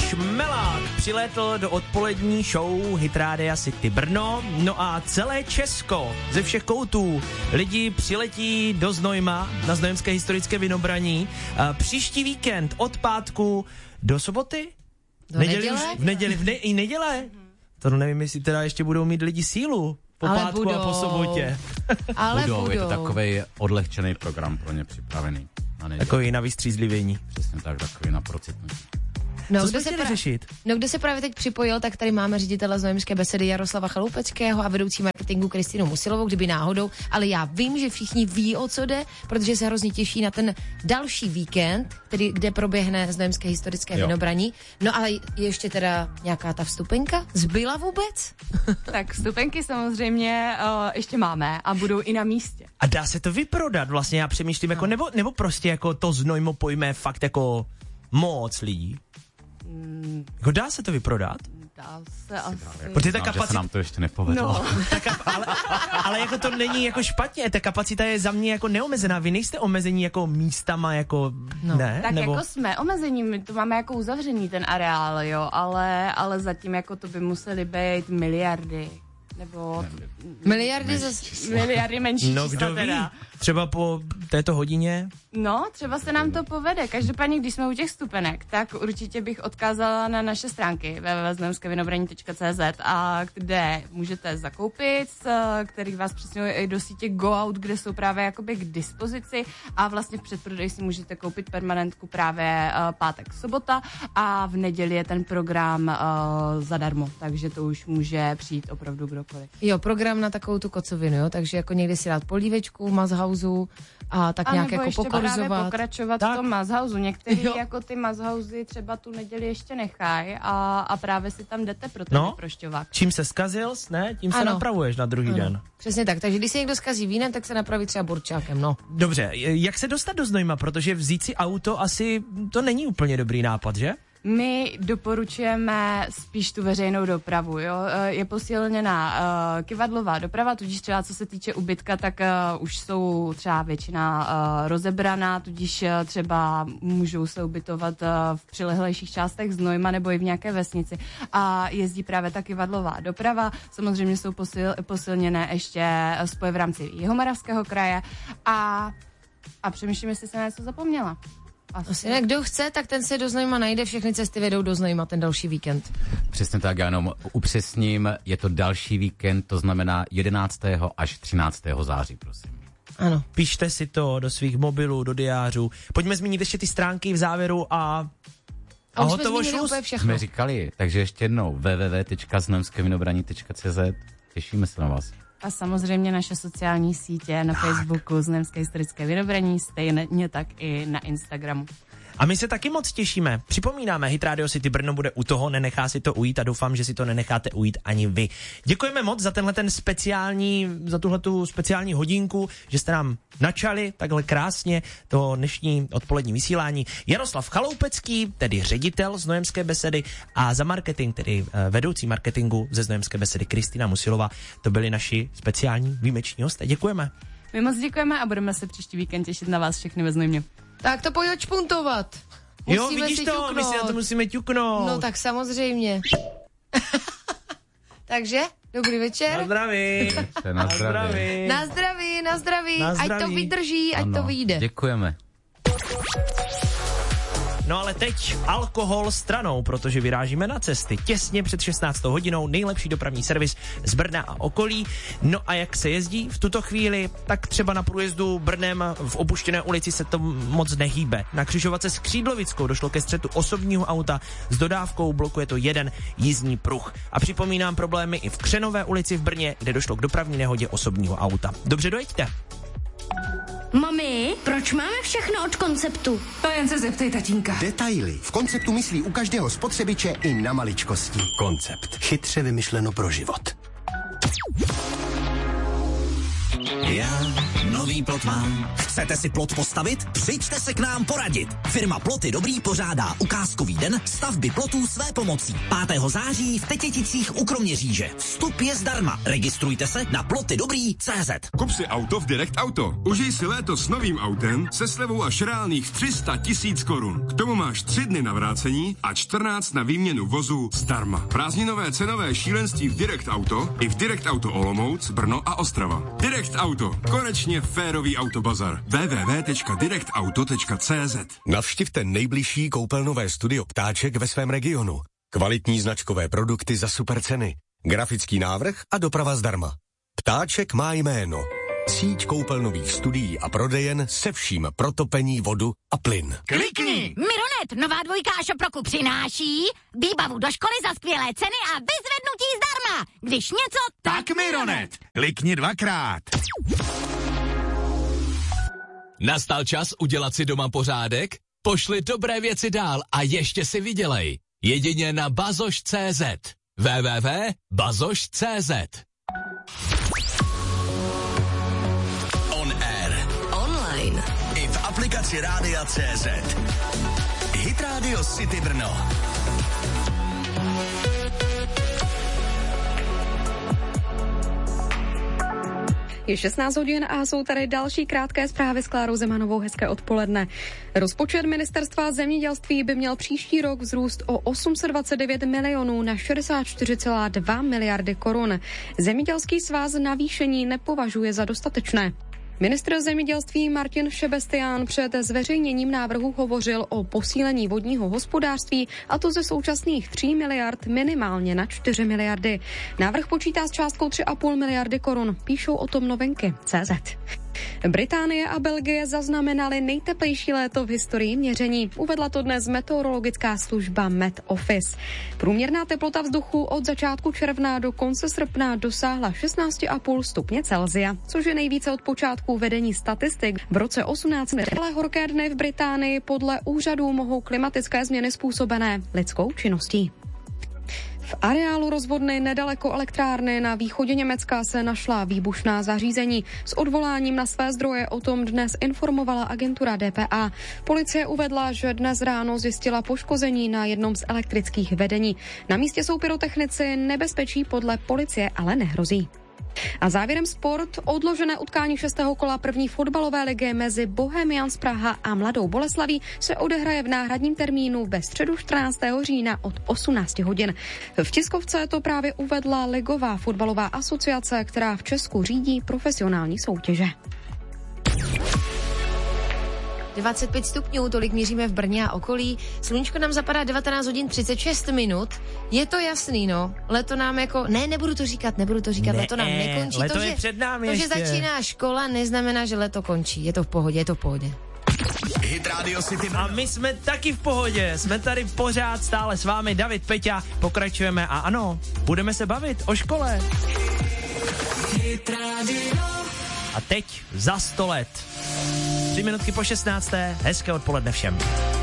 Šmelák přilétl do odpolední show Hit Rádia City Brno, no a celé Česko ze všech koutů lidi přiletí do Znojma na Znojemské historické Vinobraní. Příští víkend od pátku do soboty? Do neděle? V neděle? To nevím, jestli teda ještě budou mít lidi sílu po ale pátku budou. a po sobotě. Ale budou. Je to takovej odlehčený program pro ně připravený. Takový na vystřízlivění. Přesně tak, takový na procitnutí. No, co jste chtěli řešit? No, kdo se právě teď připojil, tak tady máme ředitele Znojemské besedy Jaroslava Chaloupeckého a vedoucí marketingu Kristýnu Musilovou, kdyby náhodou, ale já vím, že všichni ví, o co jde, protože se hrozně těší na ten další víkend, kde proběhne Znojemské historické Vinobraní. No ale ještě teda nějaká ta vstupenka? Zbyla vůbec? Tak vstupenky samozřejmě ještě máme a budou i na místě. A dá se to vyprodat vlastně, já přemýšlím, jako, nebo prostě jako to Znojmo pojme fakt jako moc lidí? Jako dá se to vyprodat? Dá se asi. Protože ta kapacita... se nám to ještě nepovedlo. No. ale jako to není jako špatně, ta kapacita je za mě jako neomezená. Vy nejste omezení jako místama, jako ne? Tak nebo... jako jsme omezení, my to máme jako uzavřený ten areál, jo, ale zatím jako to by musely být miliardy. Nebo miliardy menší no, čísla kdo teda. Ví? Třeba po této hodině? No, třeba se nám to povede. Každopádně, když jsme u těch vstupenek, tak určitě bych odkázala na naše stránky www.znojemskevinobraní.cz a kde můžete zakoupit, který vás přesně do sítě Go Out, kde jsou právě jakoby k dispozici a vlastně v předprodeji si můžete koupit permanentku právě pátek, sobota a v neděli je ten program zadarmo, takže to už může přijít opravdu kdokoliv. Jo, program na takovou tu kocovinu, jo, takže jako někdy si dát polívečku v Mazhausu a tak nějak jako pokorzovat. Pokračovat tak v tom Mazhausu. Některý jako ty Mazhausy třeba tu neděli ještě nechají a právě si tam jdete pro ten prošťovák. Čím se zkazil, tím se napravuješ na druhý den. Přesně tak, takže když se někdo zkazí vínem, tak se napraví třeba burčákem, no. Dobře, jak se dostat do Znojma, protože vzít si auto asi to není úplně dobrý nápad, že? My doporučujeme spíš tu veřejnou dopravu, jo. Je posílená kyvadlová doprava, tudíž třeba co se týče ubytka, tak už jsou třeba většina rozebraná, tudíž třeba můžou se ubytovat v přilehlejších částech Znojma nebo i v nějaké vesnici a jezdí právě ta kyvadlová doprava. Samozřejmě jsou posilněné ještě spoje v rámci Jihomoravského kraje a přemýšlím, jestli se na něco zapomněla. Asi kdo chce, tak ten se do Znojma najde, všechny cesty vedou do Znojma ten další víkend. Přesně tak, já jenom upřesním, je to další víkend, to znamená 11. až 13. září, prosím. Ano. Pište si to do svých mobilů, do diářů. Pojďme zmínit ještě ty stránky v závěru a hotovo šus. Jsme říkali, takže ještě jednou www.znojemskevinobraní.cz. Těšíme se na vás. A samozřejmě naše sociální sítě na Facebooku Znojemské historické Vinobraní, stejně tak i na Instagramu. A my se taky moc těšíme. Připomínáme, Hit Radio City Brno bude u toho, nenechá si to ujít a doufám, že si to nenecháte ujít ani vy. Děkujeme moc za tuhletu speciální hodinku, že jste nám načali takhle krásně to dnešní odpolední vysílání. Jaroslav Chaloupecký, tedy ředitel Znojemské besedy a za marketing, tedy vedoucí marketingu ze Znojemské besedy Kristýna Musilová. To byli naši speciální výjimeční hosté. Děkujeme. My moc děkujeme a budeme se příští víkend těšit na vás všechny ve Znojmě. Tak to pojď odšpuntovat. Jo, vidíš to, my si na to musíme ťuknout. No tak samozřejmě. Takže, dobrý večer. Na zdraví. Na zdraví. Na zdraví, na zdraví. Ať to vydrží, ať to vyjde. Děkujeme. No ale teď alkohol stranou, protože vyrážíme na cesty. Těsně před 16. hodinou nejlepší dopravní servis z Brna a okolí. No a jak se jezdí v tuto chvíli, tak třeba na průjezdu Brnem v opuštěné ulici se to moc nehýbe. Na křižovatce s Křídlovickou došlo ke střetu osobního auta s dodávkou, blokuje to jeden jízdní pruh. A připomínám problémy i v Křenové ulici v Brně, kde došlo k dopravní nehodě osobního auta. Dobře, dojeďte. Mami, proč máme všechno od Konceptu? To jen se zeptej tatínka. Detaily. V Konceptu myslí u každého spotřebiče i na maličkosti. Koncept. Chytře vymyšleno pro život. Já nový plot mám. Chcete si plot postavit? Přijďte se k nám poradit. Firma Ploty Dobrý pořádá ukázkový den stavby plotů své pomocí. 5. září v Tetěticích u Kroměříže. Vstup je zdarma. Registrujte se na plotydobrý.cz. Kup si auto v Direct Auto. Užij si léto s novým autem se slevou až reálných 300 000 korun. K tomu máš 3 dny na vrácení a 14 na výměnu vozu zdarma. Prázdninové cenové šílenství v Direct Auto i v Direct Auto Olomouc, Brno a Ostrava. Direct Auto. Konečně férový autobazar. www.directauto.cz. Navštivte nejbližší koupelnové studio Ptáček ve svém regionu. Kvalitní značkové produkty za super ceny. Grafický návrh a doprava zdarma. Ptáček má jméno. Síť koupelnových studií a prodejen se vším pro topení, vodu a plyn. Klikni! Mironet, nová dvojka a šoproku přináší výbavu do školy za skvělé ceny a vyzvednutí zdarma. Když něco, tak Mironet. Klikni 2krát. Nastal čas udělat si doma pořádek? Pošli dobré věci dál a ještě si vydělej. Jedině na bazoš.cz. www.bazoš.cz. On air. Online. I v aplikaci Rádia.cz. Hit Radio City Brno. Je 16 hodin a jsou tady další krátké zprávy s Klárou Zemanovou. Hezké odpoledne. Rozpočet ministerstva zemědělství by měl příští rok vzrůst o 829 milionů na 64,2 miliardy korun. Zemědělský svaz navýšení nepovažuje za dostatečné. Ministr zemědělství Martin Šebestián před zveřejněním návrhu hovořil o posílení vodního hospodářství, a to ze současných 3 miliard minimálně na 4 miliardy. Návrh počítá s částkou 3,5 miliardy korun. Píšou o tom Novinky.cz. Británie a Belgie zaznamenaly nejteplejší léto v historii měření. Uvedla to dnes meteorologická služba Met Office. Průměrná teplota vzduchu od začátku června do konce srpna dosáhla 16,5 stupně Celsia, což je nejvíce od počátku vedení statistik. V roce 18. horké dny v Británii podle úřadů mohou klimatické změny způsobené lidskou činností. V areálu rozvodny nedaleko elektrárny na východě Německa se našla výbušná zařízení. S odvoláním na své zdroje o tom dnes informovala agentura DPA. Policie uvedla, že dnes ráno zjistila poškození na jednom z elektrických vedení. Na místě jsou pyrotechnici, nebezpečí podle policie ale nehrozí. A závěrem sport. Odložené utkání 6. kola první fotbalové ligy mezi Bohemians Praha a Mladou Boleslaví se odehraje v náhradním termínu ve středu 14. října od 18 hodin. V tiskovce to právě uvedla Ligová fotbalová asociace, která v Česku řídí profesionální soutěže. 25 stupňů, tolik měříme v Brně a okolí. Sluníčko nám zapadá 19 hodin 36 minut. Je to jasný, no. Leto nám jako... nebudu to říkat, ne, leto nám nekončí. Leto je před námi ještě. To, že začíná škola, neznamená, že leto končí. Je to v pohodě. Hit Radio City Brno. A my jsme taky v pohodě. Jsme tady pořád stále s vámi, David, Peťa. Pokračujeme a ano, budeme se bavit o škole. Hit Radio. A teď za 100 let. 3 minutky po 16. Hezké odpoledne všem.